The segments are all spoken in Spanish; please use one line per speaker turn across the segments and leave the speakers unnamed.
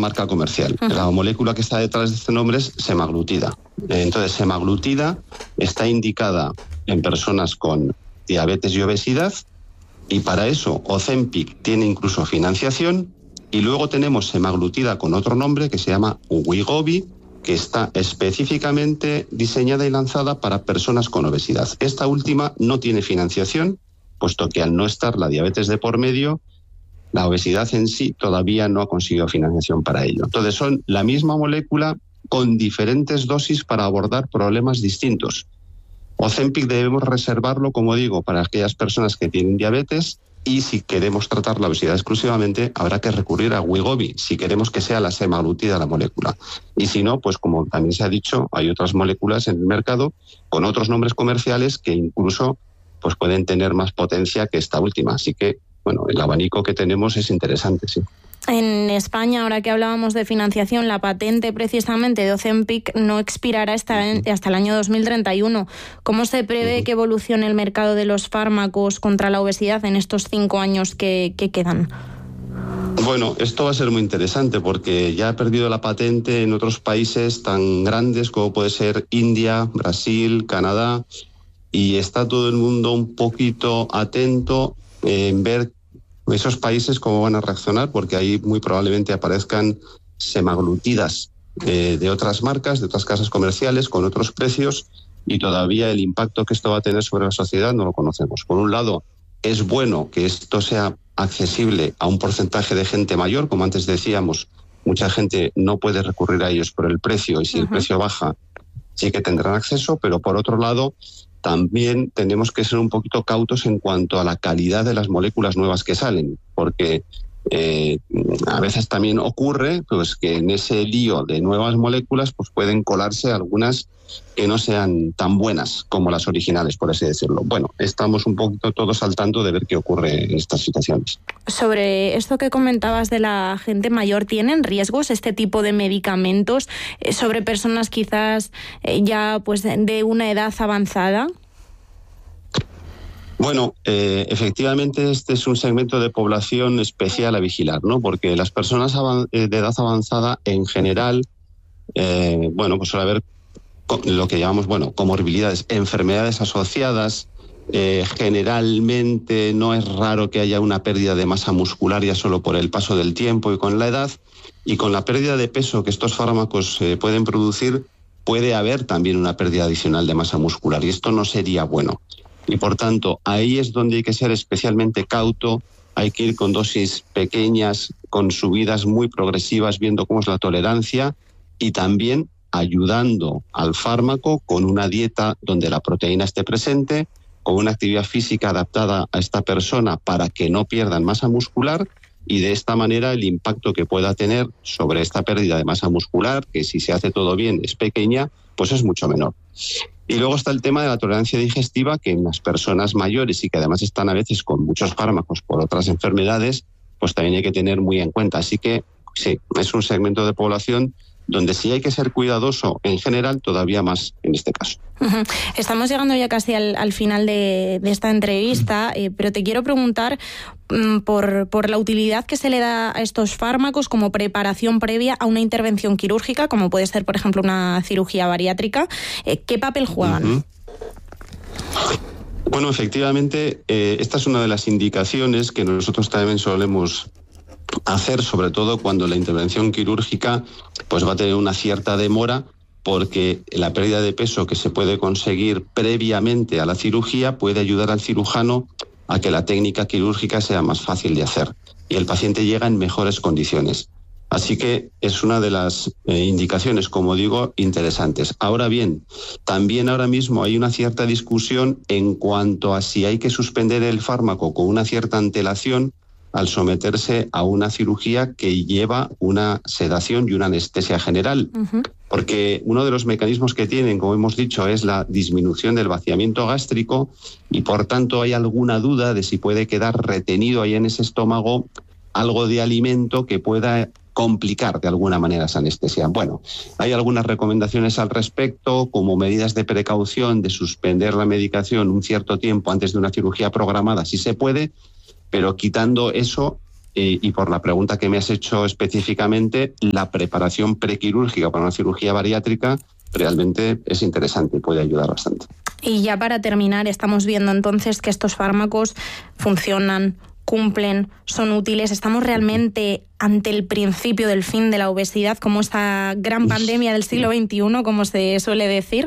marca comercial. La molécula que está detrás de este nombre es semaglutida. Entonces, semaglutida está indicada en personas con diabetes y obesidad, y para eso Ozempic tiene incluso financiación, y luego tenemos semaglutida con otro nombre que se llama Wegovy, que está específicamente diseñada y lanzada para personas con obesidad. Esta última no tiene financiación, puesto que al no estar la diabetes de por medio, la obesidad en sí todavía no ha conseguido financiación para ello. Entonces son la misma molécula con diferentes dosis para abordar problemas distintos. Ozempic debemos reservarlo, como digo, para aquellas personas que tienen diabetes, y si queremos tratar la obesidad exclusivamente, habrá que recurrir a Wegovy, si queremos que sea la semaglutida la molécula. Y si no, pues como también se ha dicho, hay otras moléculas en el mercado con otros nombres comerciales que incluso pues pueden tener más potencia que esta última. Así que, bueno, el abanico que tenemos es interesante, sí.
En España, ahora que hablábamos de financiación, la patente precisamente de Ozempic no expirará hasta el año 2031. ¿Cómo se prevé que evolucione el mercado de los fármacos contra la obesidad en estos 5 años que quedan?
Bueno, esto va a ser muy interesante porque ya ha perdido la patente en otros países tan grandes como puede ser India, Brasil, Canadá, y está todo el mundo un poquito atento en ver esos países cómo van a reaccionar, porque ahí muy probablemente aparezcan semaglutidas de otras marcas, de otras casas comerciales, con otros precios, y todavía el impacto que esto va a tener sobre la sociedad no lo conocemos. Por un lado, es bueno que esto sea accesible a un porcentaje de gente mayor, como antes decíamos, mucha gente no puede recurrir a ellos por el precio, y si el precio baja, sí que tendrán acceso, pero por otro lado, también tenemos que ser un poquito cautos en cuanto a la calidad de las moléculas nuevas que salen, porque a veces también ocurre pues que en ese lío de nuevas moléculas pues pueden colarse algunas que no sean tan buenas como las originales, por así decirlo. Bueno, estamos un poquito todos al tanto de ver qué ocurre en estas situaciones.
Sobre esto que comentabas de la gente mayor, ¿tienen riesgos este tipo de medicamentos sobre personas quizás ya pues de una edad avanzada?
Bueno, efectivamente este es un segmento de población especial a vigilar, ¿no? Porque las personas de edad avanzada en general, pues suele haber lo que llamamos, comorbilidades, enfermedades asociadas. Generalmente no es raro que haya una pérdida de masa muscular ya solo por el paso del tiempo y con la edad, y con la pérdida de peso que estos fármacos pueden producir, puede haber también una pérdida adicional de masa muscular, y esto no sería bueno. Y por tanto, ahí es donde hay que ser especialmente cauto, hay que ir con dosis pequeñas, con subidas muy progresivas, viendo cómo es la tolerancia, y también ayudando al fármaco con una dieta donde la proteína esté presente, con una actividad física adaptada a esta persona para que no pierdan masa muscular, y de esta manera el impacto que pueda tener sobre esta pérdida de masa muscular, que si se hace todo bien es pequeña, pues es mucho menor. Y luego está el tema de la tolerancia digestiva, que en las personas mayores y que además están a veces con muchos fármacos por otras enfermedades, pues también hay que tener muy en cuenta. Así que sí, es un segmento de población donde sí hay que ser cuidadoso en general, todavía más en este caso.
Estamos llegando ya casi al final de esta entrevista, pero te quiero preguntar por la utilidad que se le da a estos fármacos como preparación previa a una intervención quirúrgica, como puede ser, por ejemplo, una cirugía bariátrica. ¿Qué papel juegan?
Bueno, efectivamente, esta es una de las indicaciones que nosotros también solemos hacer, sobre todo cuando la intervención quirúrgica pues va a tener una cierta demora, porque la pérdida de peso que se puede conseguir previamente a la cirugía puede ayudar al cirujano a que la técnica quirúrgica sea más fácil de hacer y el paciente llega en mejores condiciones. Así que es una de las indicaciones, como digo, interesantes. Ahora bien, también ahora mismo hay una cierta discusión en cuanto a si hay que suspender el fármaco con una cierta antelación al someterse a una cirugía que lleva una sedación y una anestesia general. Porque uno de los mecanismos que tienen, como hemos dicho, es la disminución del vaciamiento gástrico, y por tanto hay alguna duda de si puede quedar retenido ahí en ese estómago algo de alimento que pueda complicar de alguna manera esa anestesia. Bueno, hay algunas recomendaciones al respecto, como medidas de precaución, de suspender la medicación un cierto tiempo antes de una cirugía programada, si se puede, pero quitando eso, y por la pregunta que me has hecho específicamente, la preparación prequirúrgica para una cirugía bariátrica realmente es interesante y puede ayudar bastante.
Y ya para terminar, estamos viendo entonces que estos fármacos funcionan, cumplen, son útiles. ¿Estamos realmente ante el principio del fin de la obesidad, como esta gran pandemia del siglo XXI, como se suele decir?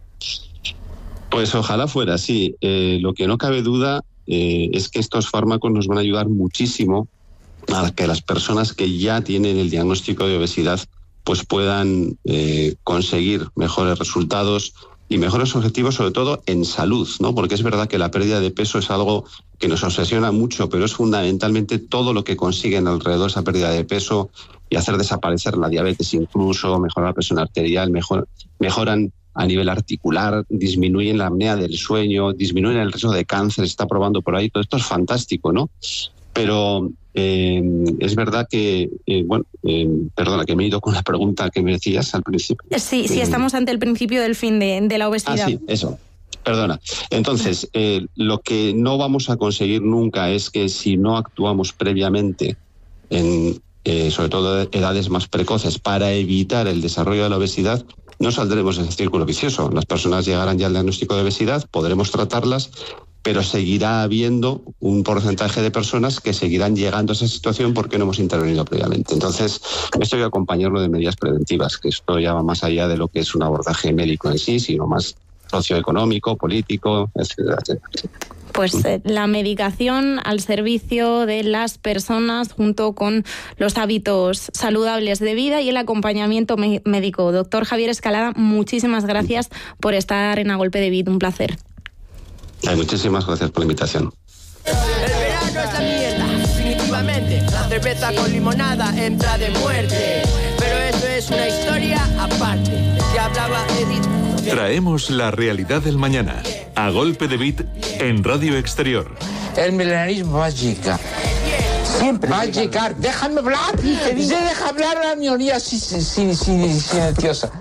Pues ojalá fuera así. Lo que no cabe duda es que estos fármacos nos van a ayudar muchísimo a que las personas que ya tienen el diagnóstico de obesidad pues puedan conseguir mejores resultados y mejores objetivos, sobre todo en salud, ¿no? Porque es verdad que la pérdida de peso es algo que nos obsesiona mucho, pero es fundamentalmente todo lo que consiguen alrededor de esa pérdida de peso y hacer desaparecer la diabetes incluso, mejorar la presión arterial, mejoran a nivel articular, disminuyen la apnea del sueño, disminuyen el riesgo de cáncer, se está probando por ahí, todo esto es fantástico, ¿no? Pero es verdad que, perdona, que me he ido con la pregunta que me decías al principio.
Sí, estamos ante el principio del fin de la obesidad.
Sí, eso. Perdona. Entonces, lo que no vamos a conseguir nunca es que si no actuamos previamente en, sobre todo, edades más precoces para evitar el desarrollo de la obesidad, no saldremos de ese círculo vicioso. Las personas llegarán ya al diagnóstico de obesidad, podremos tratarlas, pero seguirá habiendo un porcentaje de personas que seguirán llegando a esa situación porque no hemos intervenido previamente. Entonces, esto hay que acompañarlo de medidas preventivas, que esto ya va más allá de lo que es un abordaje médico en sí, sino más socioeconómico, político, etcétera, etcétera.
Pues la medicación al servicio de las personas junto con los hábitos saludables de vida y el acompañamiento médico. Doctor Javier Escalada, muchísimas gracias por estar en A Golpe de Vid. Un placer.
Muchísimas gracias por la invitación.
El verano es la mierda, definitivamente. La cerveza con limonada entra de muerte. Pero eso es una historia aparte. Ya hablaba Edith.
Traemos la realidad del mañana. A Golpe de Vid en Radio Exterior.
El milenarismo va a llegar. Siempre va a llegar. Déjame hablar. Se deja hablar a la minoría silenciosa.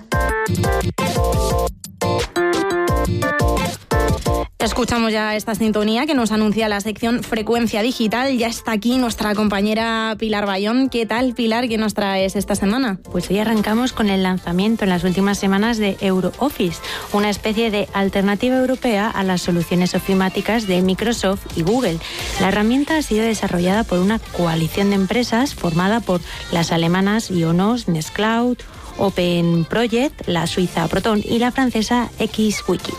Escuchamos ya esta sintonía que nos anuncia la sección Frecuencia Digital. Ya está aquí nuestra compañera Pilar Bayón. ¿Qué tal, Pilar? ¿Qué nos traes esta semana?
Pues hoy arrancamos con el lanzamiento en las últimas semanas de EuroOffice, una especie de alternativa europea a las soluciones ofimáticas de Microsoft y Google. La herramienta ha sido desarrollada por una coalición de empresas formada por las alemanas IONOS, Nextcloud, Open Project, la suiza Proton y la francesa XWiki.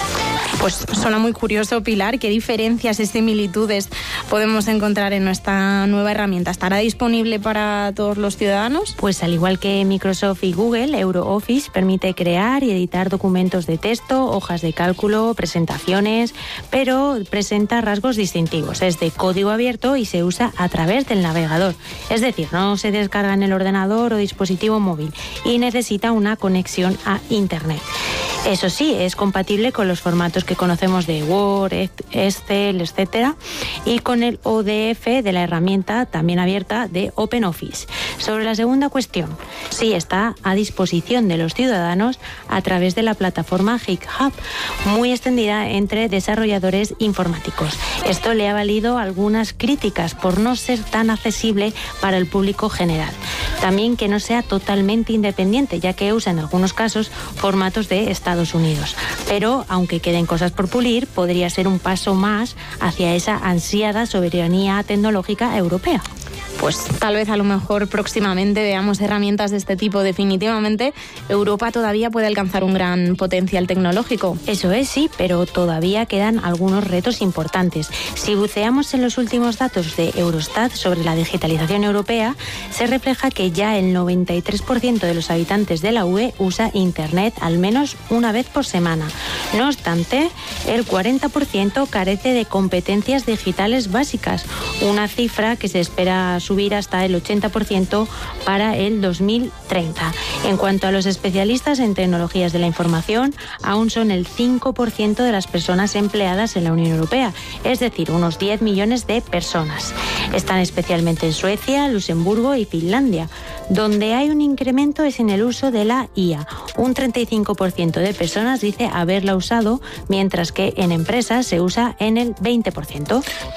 Pues suena muy curioso, Pilar. ¿Qué diferencias y similitudes podemos encontrar en nuestra nueva herramienta? ¿Estará disponible para todos los ciudadanos?
Pues al igual que Microsoft y Google, EuroOffice permite crear y editar documentos de texto, hojas de cálculo, presentaciones, pero presenta rasgos distintivos. Es de código abierto y se usa a través del navegador. Es decir, no se descarga en el ordenador o dispositivo móvil y necesita una conexión a Internet. Eso sí, es compatible con los formatos que conocemos de Word, Excel, etcétera, y con el ODF de la herramienta también abierta de OpenOffice. Sobre la segunda cuestión, sí está a disposición de los ciudadanos a través de la plataforma GitHub, muy extendida entre desarrolladores informáticos. Esto le ha valido algunas críticas por no ser tan accesible para el público general. También que no sea totalmente independiente, ya que usa en algunos casos formatos de Estados Unidos. Pero, aunque queden cosas por pulir, podría ser un paso más hacia esa ansiada soberanía tecnológica europea.
Pues tal vez a lo mejor próximamente veamos herramientas de este tipo. Definitivamente Europa todavía puede alcanzar un gran potencial tecnológico.
Eso es, sí, pero todavía quedan algunos retos importantes. Si buceamos en los últimos datos de Eurostat sobre la digitalización europea, se refleja que ya el 93% de los habitantes de la UE usa Internet al menos una vez por semana. No obstante, el 40% carece de competencias digitales básicas, una cifra que se espera subir hasta el 80% para el 2030. En cuanto a los especialistas en tecnologías de la información, aún son el 5% de las personas empleadas en la Unión Europea, es decir, unos 10 millones de personas. Están especialmente en Suecia, Luxemburgo y Finlandia. Donde hay un incremento es en el uso de la IA. Un 35% de personas dice haberla usado, mientras que en empresas se usa en el 20%.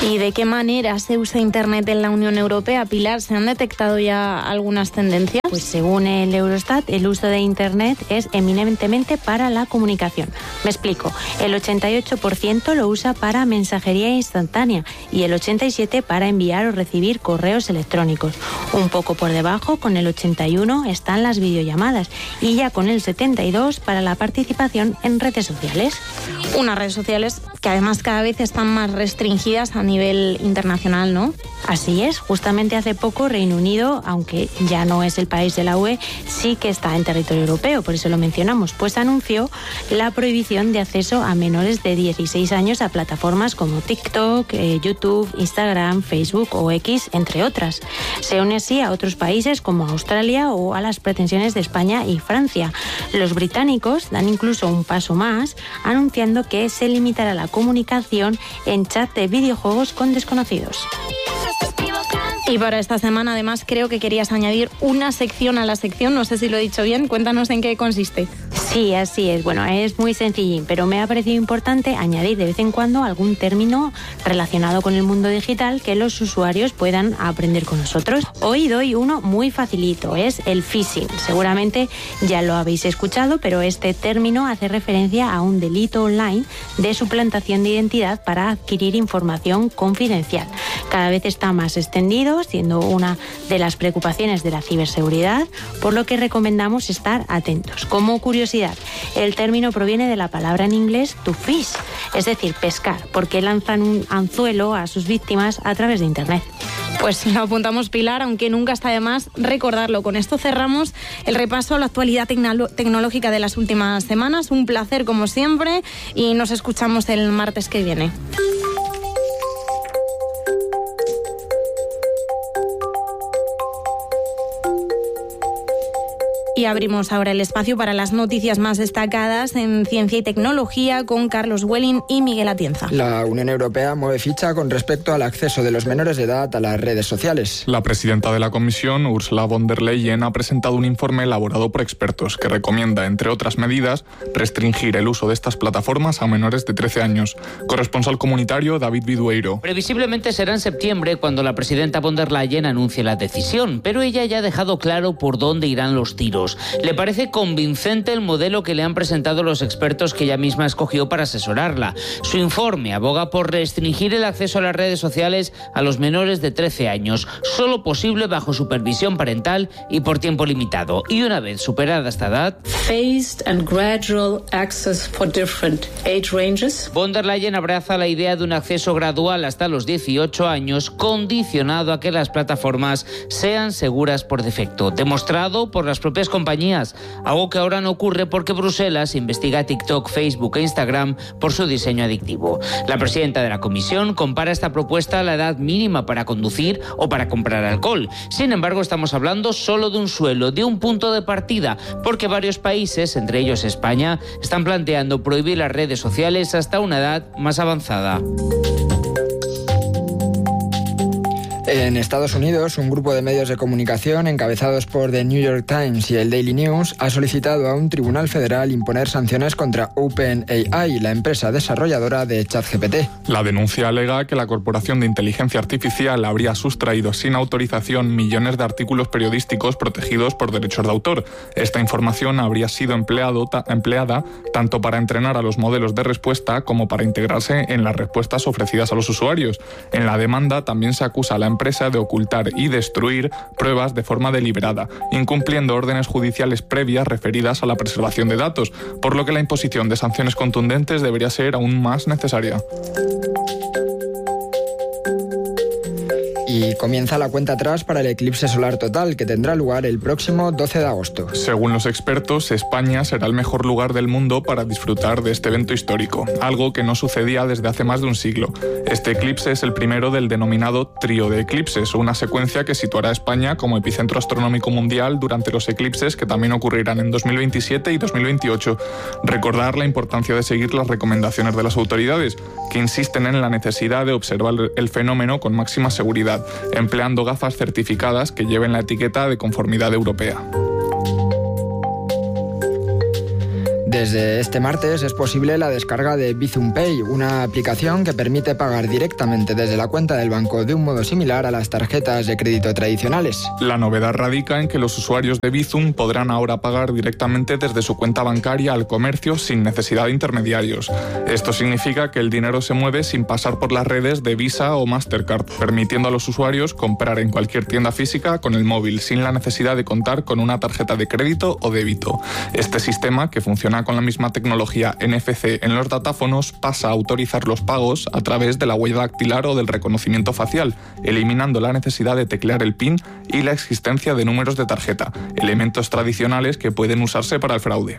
¿Y de qué manera se usa Internet en la Unión Europea? Pilar, ¿se han detectado ya algunas tendencias?
Pues según el Eurostat, el uso de Internet es eminentemente para la comunicación. Me explico. El 88% lo usa para mensajería instantánea y el 87% para enviar o recibir correos electrónicos. Un poco por debajo, con el 81%, están las videollamadas y ya con el 72% para la participación en redes sociales.
Unas redes sociales que además cada vez están más restringidas a nivel internacional, ¿no?
Así es, justamente hace poco Reino Unido, aunque ya no es el país de la UE, sí que está en territorio europeo, por eso lo mencionamos, pues anunció la prohibición de acceso a menores de 16 años a plataformas como TikTok, YouTube, Instagram, Facebook o X, entre otras. Se une así a otros países como Australia o a las pretensiones de España y Francia. Los británicos dan incluso un paso más, anunciando que se limitará la comunicación en chat de videojuegos con desconocidos.
Y para esta semana, además, creo que querías añadir una sección a la sección. No sé si lo he dicho bien. Cuéntanos en qué consiste.
Sí, así es. Bueno, es muy sencillín, pero me ha parecido importante añadir de vez en cuando algún término relacionado con el mundo digital que los usuarios puedan aprender con nosotros. Hoy doy uno muy facilito, es el phishing. Seguramente ya lo habéis escuchado, pero este término hace referencia a un delito online de suplantación de identidad para adquirir información confidencial. Cada vez está más extendido, siendo una de las preocupaciones de la ciberseguridad, por lo que recomendamos estar atentos. Como curiosidad, el término proviene de la palabra en inglés to fish, es decir, pescar, porque lanzan un anzuelo a sus víctimas a través de Internet.
Pues lo apuntamos, Pilar, aunque nunca está de más recordarlo. Con esto cerramos el repaso a la actualidad tecnológica de las últimas semanas. Un placer, como siempre, y nos escuchamos el martes que viene. Y abrimos ahora el espacio para las noticias más destacadas en ciencia y tecnología con Carlos Welling y Miguel Atienza.
La Unión Europea mueve ficha con respecto al acceso de los menores de edad a las redes sociales.
La presidenta de la Comisión, Ursula von der Leyen, ha presentado un informe elaborado por expertos que recomienda, entre otras medidas, restringir el uso de estas plataformas a menores de 13 años. Corresponsal comunitario, David Vidueiro.
Previsiblemente será en septiembre cuando la presidenta von der Leyen anuncie la decisión, pero ella ya ha dejado claro por dónde irán los tiros. Le parece convincente el modelo que le han presentado los expertos que ella misma escogió para asesorarla. Su informe aboga por restringir el acceso a las redes sociales a los menores de 13 años, solo posible bajo supervisión parental y por tiempo limitado. Y una vez superada esta edad,
phased and gradual access for different age ranges.
Von der Leyen abraza la idea de un acceso gradual hasta los 18 años, condicionado a que las plataformas sean seguras por defecto, demostrado por las propias compañías, algo que ahora no ocurre porque Bruselas investiga a TikTok, Facebook e Instagram por su diseño adictivo. La presidenta de la Comisión compara esta propuesta a la edad mínima para conducir o para comprar alcohol. Sin embargo, estamos hablando solo de un suelo, de un punto de partida, porque varios países, entre ellos España, están planteando prohibir las redes sociales hasta una edad más avanzada.
En Estados Unidos, un grupo de medios de comunicación encabezados por The New York Times y el Daily News ha solicitado a un tribunal federal imponer sanciones contra OpenAI, la empresa desarrolladora de ChatGPT.
La denuncia alega que la corporación de inteligencia artificial habría sustraído sin autorización millones de artículos periodísticos protegidos por derechos de autor. Esta información habría sido empleada tanto para entrenar a los modelos de respuesta como para integrarse en las respuestas ofrecidas a los usuarios. En la demanda también se acusa a la empresa de ocultar y destruir pruebas de forma deliberada, incumpliendo órdenes judiciales previas referidas a la preservación de datos, por lo que la imposición de sanciones contundentes debería ser aún más necesaria.
Y comienza la cuenta atrás para el eclipse solar total, que tendrá lugar el próximo 12 de agosto.
Según los expertos, España será el mejor lugar del mundo para disfrutar de este evento histórico, algo que no sucedía desde hace más de un siglo. Este eclipse es el primero del denominado trío de eclipses, una secuencia que situará a España como epicentro astronómico mundial durante los eclipses que también ocurrirán en 2027 y 2028. Recordar la importancia de seguir las recomendaciones de las autoridades, que insisten en la necesidad de observar el fenómeno con máxima seguridad, empleando gafas certificadas que lleven la etiqueta de conformidad europea.
Desde este martes es posible la descarga de Bizum Pay, una aplicación que permite pagar directamente desde la cuenta del banco de un modo similar a las tarjetas de crédito tradicionales.
La novedad radica en que los usuarios de Bizum podrán ahora pagar directamente desde su cuenta bancaria al comercio sin necesidad de intermediarios. Esto significa que el dinero se mueve sin pasar por las redes de Visa o Mastercard, permitiendo a los usuarios comprar en cualquier tienda física con el móvil sin la necesidad de contar con una tarjeta de crédito o débito. Este sistema, que funciona con la misma tecnología NFC en los datáfonos, pasa a autorizar los pagos a través de la huella dactilar o del reconocimiento facial, eliminando la necesidad de teclear el PIN y la existencia de números de tarjeta, elementos tradicionales que pueden usarse para el fraude.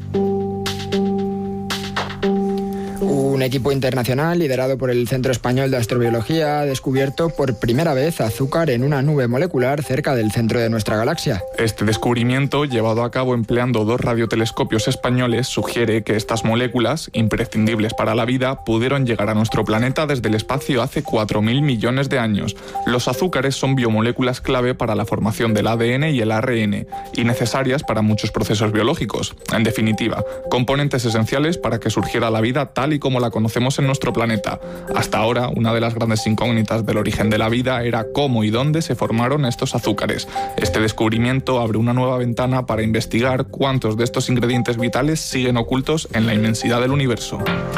Un equipo internacional liderado por el Centro Español de Astrobiología ha descubierto por primera vez azúcar en una nube molecular cerca del centro de nuestra galaxia.
Este descubrimiento, llevado a cabo empleando 2 radiotelescopios españoles, sugiere que estas moléculas, imprescindibles para la vida, pudieron llegar a nuestro planeta desde el espacio hace 4.000 millones de años. Los azúcares son biomoléculas clave para la formación del ADN y el ARN, y necesarias para muchos procesos biológicos. En definitiva, componentes esenciales para que surgiera la vida tal y como la conocemos en nuestro planeta. Hasta ahora, una de las grandes incógnitas del origen de la vida era cómo y dónde se formaron estos azúcares. Este descubrimiento abre una nueva ventana para investigar cuántos de estos ingredientes vitales siguen ocultos en la inmensidad del universo.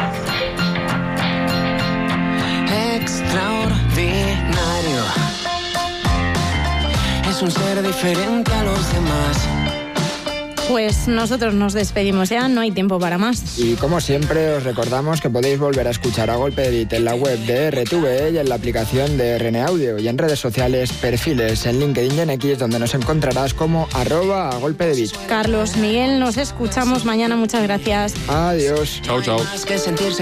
Extraordinario. Es un ser diferente a los demás.
Pues nosotros nos despedimos ya, no hay tiempo para más.
Y como siempre os recordamos que podéis volver a escuchar A Golpe de Beat en la web de RTV y en la aplicación de RN Audio, y en redes sociales, perfiles en LinkedIn y en X, donde nos encontrarás como @agolpedebeat.
Carlos, Miguel, nos escuchamos mañana, muchas gracias.
Adiós.
Chao, chao.
Más que sentirse